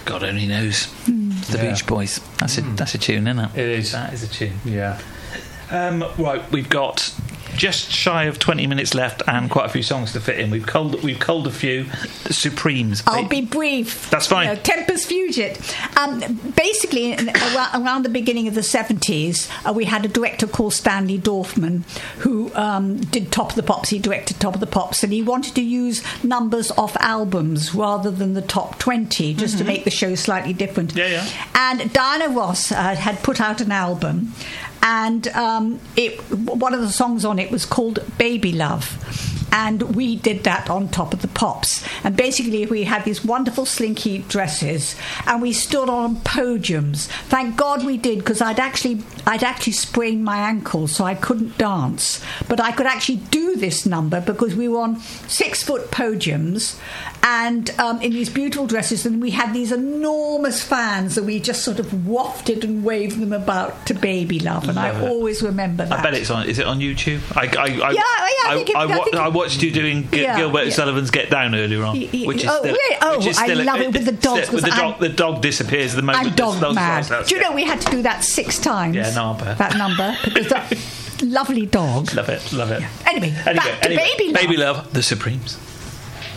God only knows. The Beach Boys. That's a tune, isn't it? It is. That is a tune. Yeah. Right, we've got just shy of 20 minutes left and quite a few songs to fit in. We've culled a few. The Supremes. I'll be brief. That's fine. Tempest Fugit. Basically, around the beginning of the 70s, we had a director called Stanley Dorfman who did Top of the Pops. He directed Top of the Pops, and he wanted to use numbers off albums rather than the top 20, just to make the show slightly different. Yeah. And Diana Ross had put out an album, and one of the songs on it was called Baby Love, and we did that on Top of the Pops. And basically we had these wonderful slinky dresses, and we stood on podiums. Thank God we did, because I'd actually sprained my ankle, so I couldn't dance, but I could actually do this number because we were on 6-foot podiums and in these beautiful dresses, and we had these enormous fans that we just sort of wafted and waved them about to Baby Love, and I always remember that. I bet it's on. Is it on YouTube? I watched you doing Gilbert Sullivan's Get Down earlier on, which is still, I love it with the dogs. The dog disappears the moment. I'm dog mad. Do you know we had to do that 6 times? Yeah, no, I bet. That number, because that lovely dog. Love it. Yeah. Anyway, back to Baby Love. Baby Love, the Supremes.